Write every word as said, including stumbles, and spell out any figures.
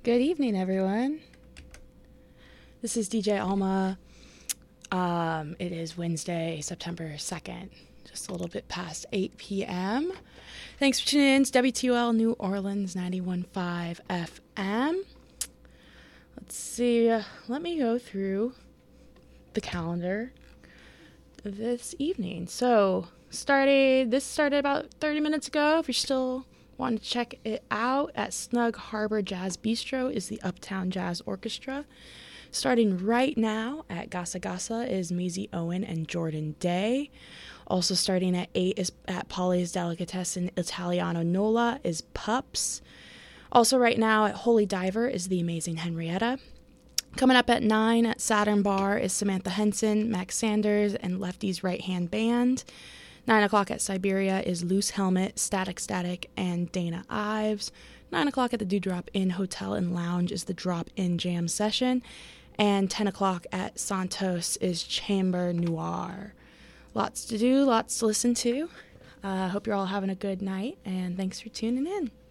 Good evening, everyone. This is D J Alma. Um, it is Wednesday, September second, just a little bit past eight p.m. Thanks for tuning in to W T O L New Orleans ninety-one point five F M. Let's see. Uh, let me go through the calendar this evening. So, started. This started about thirty minutes ago. If you're still wanting to check it out, at Snug Harbor Jazz Bistro is the Uptown Jazz Orchestra. Starting right now at Gasa Gasa is Maisie Owen and Jordan Day. Also starting at eight is at Polly's Delicatessen Italiano Nola is Pups. Also right now at Holy Diver is the amazing Henrietta. Coming up at nine at Saturn Bar is Samantha Henson, Max Sanders, and Lefty's Right Hand Band. nine o'clock at Siberia is Loose Helmet, Static Static, and Dana Ives. nine o'clock at the Dewdrop Inn Hotel and Lounge is the Drop In Jam Session. And ten o'clock at Santos is Chamber Noir. Lots to do, lots to listen to. I uh, hope you're all having a good night, and thanks for tuning in.